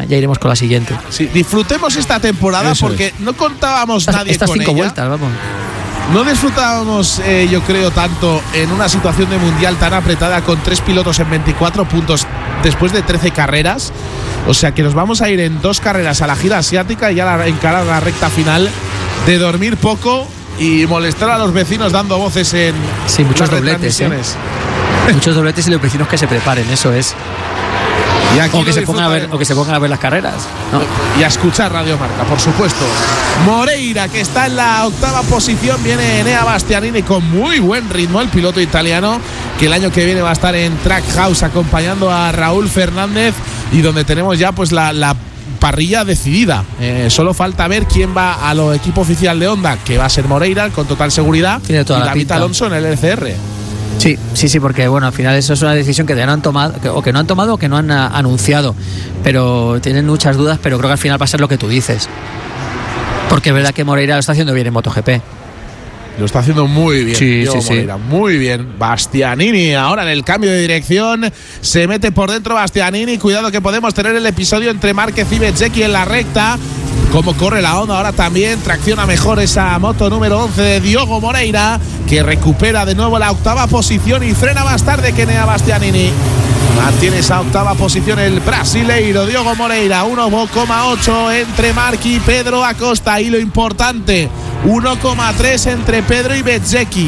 ya iremos con la siguiente. Sí, disfrutemos esta temporada. Eso porque no contábamos nadie estas con 5 ella. vueltas, vamos. No disfrutábamos, yo creo, tanto en una situación de mundial tan apretada con 3 pilotos en 24 puntos después de 13 carreras. O sea que nos vamos a ir en 2 carreras a la gira asiática y ya encarar la recta final de dormir poco y molestar a los vecinos dando voces en muchos dobletes. Muchos dobletes y los vecinos que se preparen, eso es. O que se pongan a ver las carreras, ¿no? Y a escuchar Radio Marca, por supuesto. Moreira, que está en la 8ª posición, viene Enea Bastianini con muy buen ritmo, el piloto italiano, que el año que viene va a estar en Trackhouse acompañando a Raúl Fernández, y donde tenemos ya pues la parrilla decidida. Solo falta ver quién va al equipo oficial de Honda, que va a ser Moreira con total seguridad, tiene toda y la David pinta. Alonso en el LCR. Sí, porque bueno, al final eso es una decisión que ya no han tomado, o que no han tomado o que no han anunciado, pero tienen muchas dudas, pero creo que al final va a ser lo que tú dices, porque es verdad que Moreira lo está haciendo bien en MotoGP. Lo está haciendo muy bien. Sí. Moreira, muy bien. Bastianini ahora en el cambio de dirección. Se mete por dentro Bastianini. Cuidado que podemos tener el episodio entre Márquez y Bezzecchi en la recta. Cómo corre la Honda ahora también. Tracciona mejor esa moto número 11 de Diogo Moreira, que recupera de nuevo la 8ª posición y frena más tarde que Enea Bastianini. Mantiene esa 8ª posición el brasileiro Diogo Moreira. 1,8 entre Marc y Pedro Acosta. Y lo importante, 1,3 entre Pedro y Bezzecchi.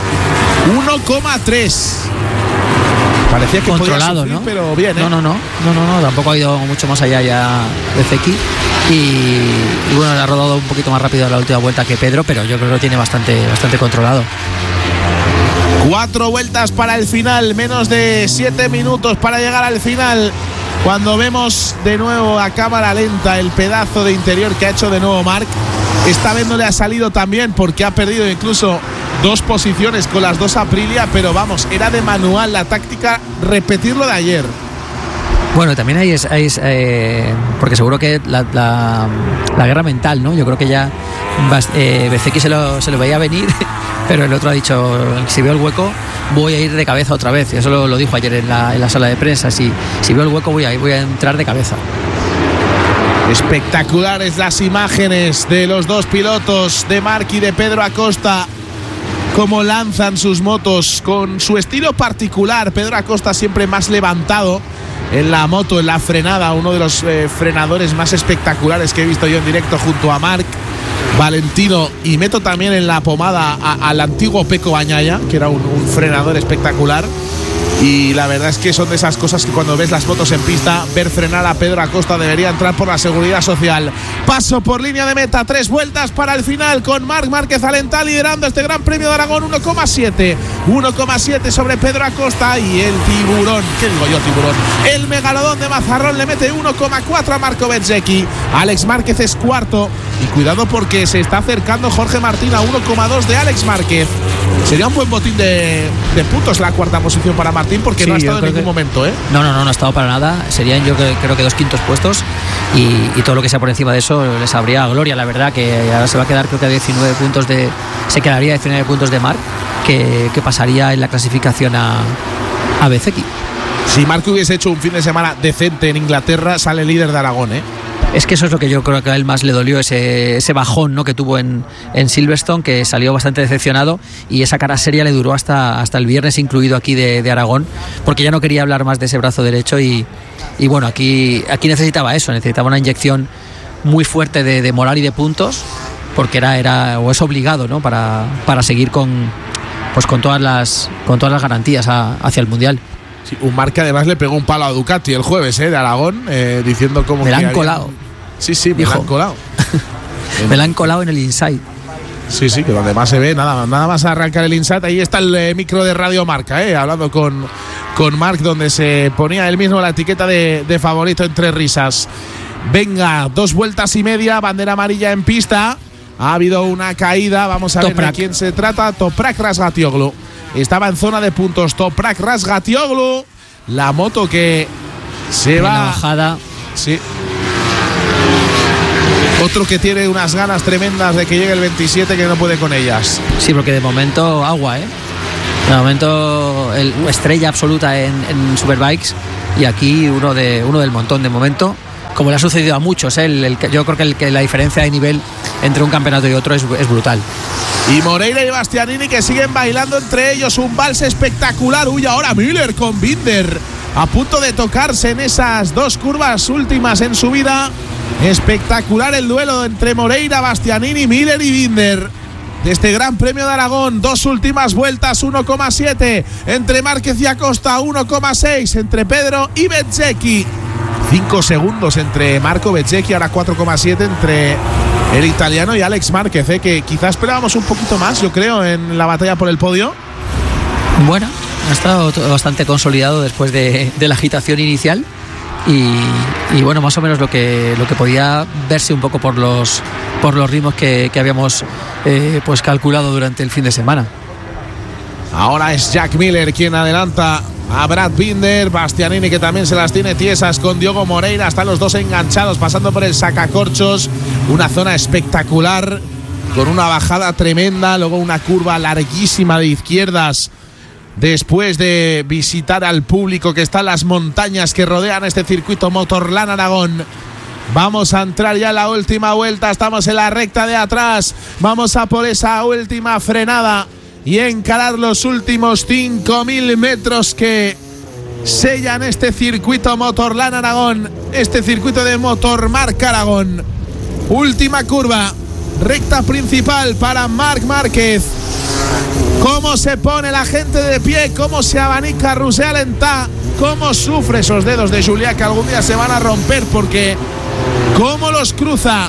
1,3. Parecía que controlado, podía sufrir, ¿no? Pero bien, ¿eh? No, tampoco ha ido mucho más allá ya Bezzecchi. Y bueno, le ha rodado un poquito más rápido la última vuelta que Pedro, pero yo creo que lo tiene bastante controlado. 4 vueltas para el final, menos de 7 minutos para llegar al final. Cuando vemos de nuevo a cámara lenta el pedazo de interior que ha hecho de nuevo Marc. Esta vez no le ha salido tan bien porque ha perdido incluso 2 posiciones con las 2 Aprilia, pero vamos, era de manual la táctica repetirlo de ayer. Bueno, también hay porque seguro que la guerra mental, ¿no? Yo creo que ya Bezzecchi se lo veía venir, pero el otro ha dicho, si veo el hueco voy a ir de cabeza otra vez. Y eso lo dijo ayer en la sala de prensa. Si veo el hueco voy a entrar de cabeza. Espectaculares las imágenes de los 2 pilotos, de Marc y de Pedro Acosta, cómo lanzan sus motos con su estilo particular. Pedro Acosta siempre más levantado en la moto, en la frenada, uno de los frenadores más espectaculares que he visto yo en directo junto a Marc, Valentino, y meto también en la pomada al antiguo Pecco Bagnaia, que era un frenador espectacular. Y la verdad es que son de esas cosas que cuando ves las motos en pista, ver frenar a Pedro Acosta debería entrar por la seguridad social. Paso por línea de meta, 3 vueltas para el final con Marc Márquez Alentá liderando este Gran Premio de Aragón. 1,7 sobre Pedro Acosta, y el tiburón, ¿qué digo yo, tiburón? El megalodón de Mazarrón le mete 1,4 a Marco Bezzecchi. Alex Márquez es cuarto, y cuidado porque se está acercando Jorge Martín a 1,2 de Alex Márquez. Sería un buen botín de puntos la 4ª posición para Martín, porque no ha estado en ningún momento, ¿eh? No ha estado para nada. Serían yo creo que 2 quintos puestos, y todo lo que sea por encima de eso les habría gloria. La verdad que ahora se va a quedar, creo que a 19 puntos se quedaría a 19 puntos de Marc, que pasaría en la clasificación a Bezzecchi. Si Marc hubiese hecho un fin de semana decente en Inglaterra, sale líder de Aragón, ¿eh? Es que eso es lo que yo creo que a él más le dolió, ese bajón, ¿no?, que tuvo en Silverstone, que salió bastante decepcionado, y esa cara seria le duró hasta el viernes incluido aquí de Aragón, porque ya no quería hablar más de ese brazo derecho, y bueno, aquí necesitaba eso, necesitaba una inyección muy fuerte de moral y de puntos, porque era o es obligado, ¿no?, para seguir con todas las garantías hacia el Mundial. Sí, un Marc que además le pegó un palo a Ducati el jueves, de Aragón, diciendo cómo me la han colado. Sí, me la han colado. Me la han colado en el Inside. Sí, que donde más se ve, nada más arrancar el Inside. Ahí está el micro de Radio Marca, hablando con Marc, donde se ponía él mismo la etiqueta de favorito entre risas. Venga, 2 vueltas y media, bandera amarilla en pista. Ha habido una caída, vamos a ver de quién se trata. Toprak Razgatlioglu. Estaba en zona de puntos Toprak Razgatlioglu. La moto que se va. La bajada. Sí. Otro que tiene unas ganas tremendas de que llegue el 27, que no puede con ellas. Sí, porque de momento agua, De momento estrella absoluta en Superbikes, y aquí uno del montón de momento, le ha sucedido a muchos, yo creo que la diferencia de nivel entre un campeonato y otro es brutal. Y Moreira y Bastianini que siguen bailando entre ellos un vals espectacular. Uy, ahora Miller con Binder a punto de tocarse en esas dos curvas últimas en su vida. Espectacular el duelo entre Moreira, Bastianini, Miller y Binder de este Gran Premio de Aragón. Dos últimas vueltas, 1,7 entre Márquez y Acosta, 1,6 entre Pedro y Bezzecchi. 5 segundos entre Marco Bezzecchi, ahora 4,7 entre el italiano y Alex Márquez, que quizás esperábamos un poquito más, yo creo, en la batalla por el podio. Bueno, ha estado bastante consolidado después de la agitación inicial y bueno, más o menos lo que podía verse un poco por los ritmos que habíamos pues calculado durante el fin de semana. Ahora es Jack Miller quien adelanta a Brad Binder. Bastianini que también se las tiene tiesas con Diogo Moreira. Están los dos enganchados pasando por el sacacorchos. Una zona espectacular con una bajada tremenda. Luego una curva larguísima de izquierdas después de visitar al público que está en las montañas que rodean este circuito Motorland Aragón. Vamos a entrar ya en la última vuelta. Estamos en la recta de atrás. Vamos a por esa última frenada y encarar los últimos 5.000 metros que sellan este circuito Motorland Aragón, este circuito de Motormarca Aragón. Última curva, recta principal para Marc Márquez. Cómo se pone la gente de pie, cómo se abanica Roger Alentà, cómo sufre esos dedos de Julià que algún día se van a romper, porque cómo los cruza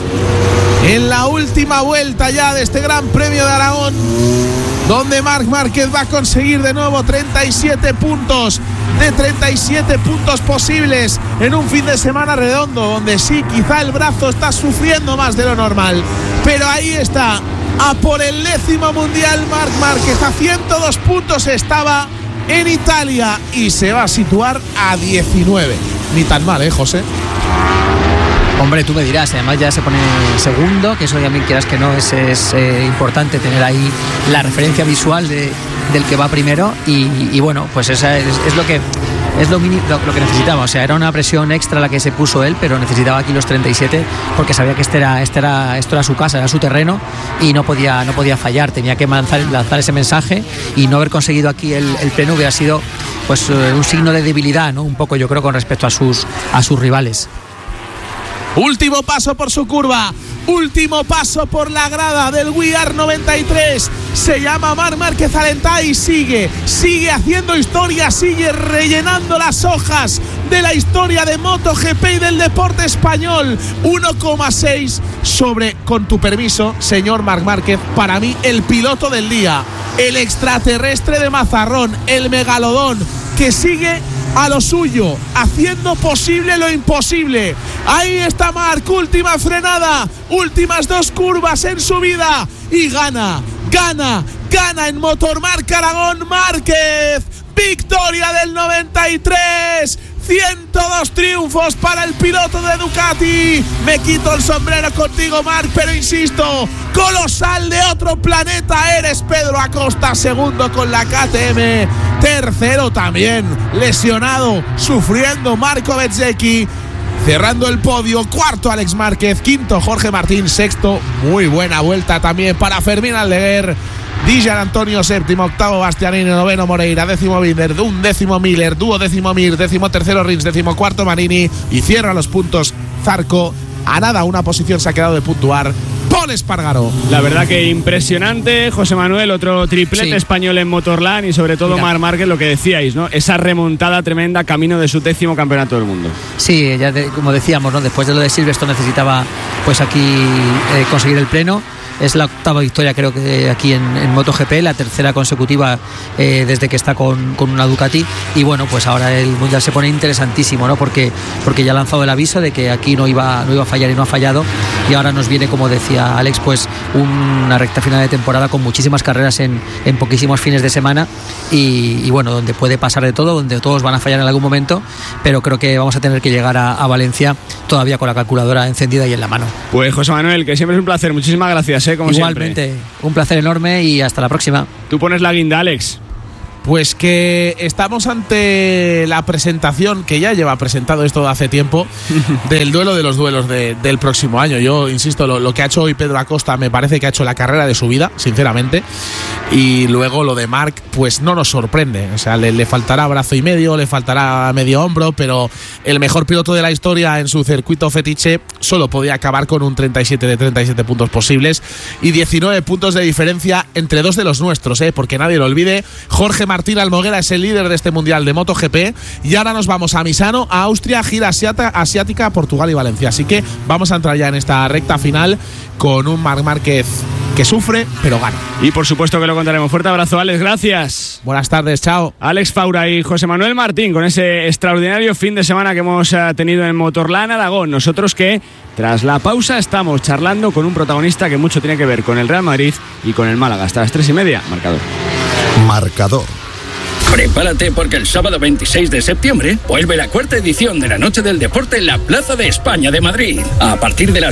en la última vuelta ya de este Gran Premio de Aragón, donde Marc Márquez va a conseguir de nuevo 37 puntos de 37 puntos posibles en un fin de semana redondo, donde sí, quizá el brazo está sufriendo más de lo normal, pero ahí está, a por el 10º mundial Marc Márquez. A 102 puntos estaba en Italia y se va a situar a 19. Ni tan mal, José. Hombre, tú me dirás, además ya se pone segundo, que eso también quieras que no, es importante tener ahí la referencia visual del que va primero y bueno, pues esa es lo que que necesitaba. O sea, era una presión extra la que se puso él, pero necesitaba aquí los 37 porque sabía que esto era su casa, era su terreno y no podía fallar, tenía que lanzar ese mensaje, y no haber conseguido aquí el pleno hubiera sido pues un signo de debilidad, ¿no? Un poco, yo creo, con respecto a sus rivales. Último paso por su curva, último paso por la grada del We Are 93. Se llama Marc Márquez Alentà y sigue haciendo historia, sigue rellenando las hojas de la historia de MotoGP y del deporte español. 1,6 sobre, con tu permiso, señor Marc Márquez, para mí el piloto del día, el extraterrestre de Mazarrón, el megalodón que sigue a lo suyo, haciendo posible lo imposible. Ahí está Marc, última frenada, últimas dos curvas en subida y gana en Motormarca Aragón Márquez. Victoria del 93. 102 triunfos para el piloto de Ducati. Me quito el sombrero contigo, Marc, pero insisto, colosal, de otro planeta eres. Pedro Acosta, segundo con la KTM. Tercero también, lesionado, sufriendo, Marco Bezzecchi. Cerrando el podio, cuarto Alex Márquez, quinto Jorge Martín, sexto, muy buena vuelta también para Fermín Aldeguer. Dijan Antonio séptimo, octavo Bastianini, noveno Moreira, décimo Binder, undécimo Miller, duodécimo Mir, décimo tercero Rins, décimo cuarto Marini, y cierra los puntos Zarco. A nada, una posición se ha quedado de puntuar Pol Espargaró. La verdad que impresionante, José Manuel, otro triplete español en Motorland, y sobre todo Marc Márquez, lo que decíais, ¿no? Esa remontada tremenda camino de su 10º campeonato del mundo. Sí, ya como decíamos, ¿no? Después de lo de Silverstone necesitaba pues aquí conseguir el pleno. Es la octava victoria, creo que aquí en MotoGP, la tercera consecutiva desde que está con una Ducati. Y bueno, pues ahora el Mundial se pone interesantísimo, ¿no? Porque ya ha lanzado el aviso de que aquí no iba a fallar y no ha fallado. Y ahora nos viene, como decía Alex, pues una recta final de temporada con muchísimas carreras en poquísimos fines de semana. Y bueno, donde puede pasar de todo, donde todos van a fallar en algún momento. Pero creo que vamos a tener que llegar a Valencia todavía con la calculadora encendida y en la mano. Pues José Manuel, que siempre es un placer. Muchísimas gracias. Como igualmente, siempre. Un placer enorme y hasta la próxima. Tú pones la guinda, Alex. Pues que estamos ante la presentación, que ya lleva presentado esto de hace tiempo, del duelo de los duelos del próximo año. Yo insisto, lo que ha hecho hoy Pedro Acosta me parece que ha hecho la carrera de su vida, sinceramente. Y luego lo de Marc, pues no nos sorprende. O sea, le faltará brazo y medio, le faltará medio hombro, pero el mejor piloto de la historia en su circuito fetiche solo podía acabar con un 37 de 37 puntos posibles y 19 puntos de diferencia entre dos de los nuestros, porque nadie lo olvide. Jorge Martín Almoguera es el líder de este Mundial de MotoGP y ahora nos vamos a Misano, a Austria, gira asiática, Portugal y Valencia. Así que vamos a entrar ya en esta recta final con un Marc Márquez que sufre, pero gana. Y por supuesto que lo contaremos. Fuerte abrazo, Alex, gracias. Buenas tardes, chao. Alex Faura y José Manuel Martín con ese extraordinario fin de semana que hemos tenido en Motorland Aragón. Nosotros que, tras la pausa, estamos charlando con un protagonista que mucho tiene que ver con el Real Madrid y con el Málaga. Hasta las 3:30, marcador. Marcador. Prepárate porque el sábado 26 de septiembre vuelve la cuarta edición de la Noche del Deporte en la Plaza de España de Madrid. A partir de las